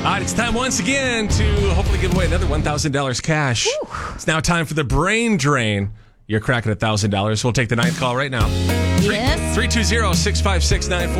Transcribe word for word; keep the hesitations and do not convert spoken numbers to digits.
right, it's time once again to hopefully give away another one thousand dollars cash. Woo. It's now time for the brain drain. You're cracking one thousand dollars. We'll take the ninth call right now. Yes. three two zero, six five six, nine four